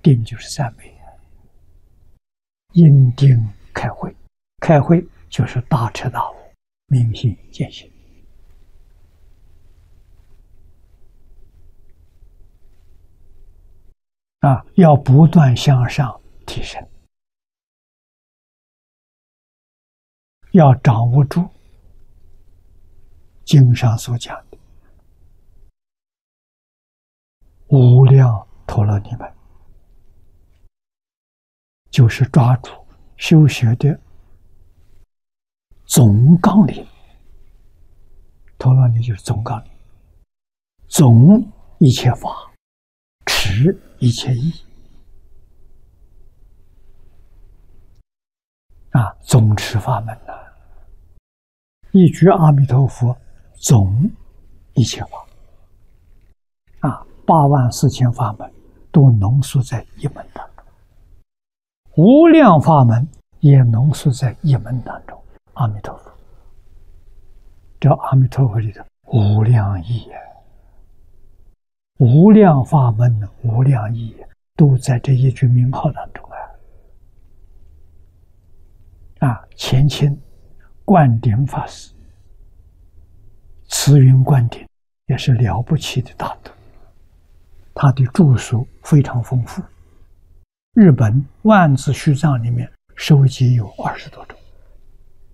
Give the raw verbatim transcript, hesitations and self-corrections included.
定就是赞美，因定开慧，开慧就是大彻大悟，明心见性。啊，要不断向上提升，要掌握住经上所讲的无量陀罗尼门，就是抓住修学的总纲领。陀罗尼就是总纲领，总一切法，持一切义。啊，总持法门呐、啊，一句阿弥陀佛，总一切法。啊，八万四千法门都浓缩在一门当中，无量法门也浓缩在一门当中。阿弥陀佛，这阿弥陀佛里的无量义啊，无量法门、无量义都在这一句名号当中啊。啊，前清灌顶法师，慈云灌顶也是了不起的大德，他的著述非常丰富。日本万字序藏里面收集有二十多种。